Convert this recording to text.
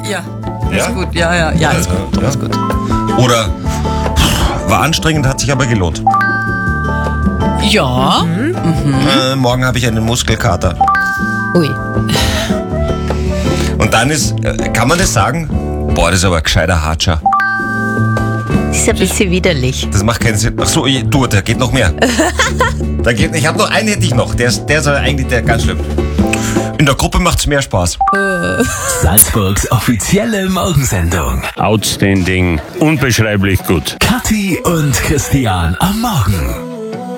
Ja, Ja? ist gut. Ja, ist gut. Ja. Ist gut. Oder war anstrengend, hat sich aber gelohnt. Ja, Morgen habe ich einen Muskelkater. Ui. Und dann ist, kann man das sagen? Boah, das ist aber ein gescheiter Hatscher. Das ist ein bisschen widerlich. Das macht keinen Sinn. Ach so, du, da geht noch mehr. Ich habe noch einen, hätte ich noch. Der ist aber eigentlich der ganz schlimm. In der Gruppe macht's mehr Spaß. Salzburgs offizielle Morgensendung. Outstanding, unbeschreiblich gut. Kathi und Christian am Morgen.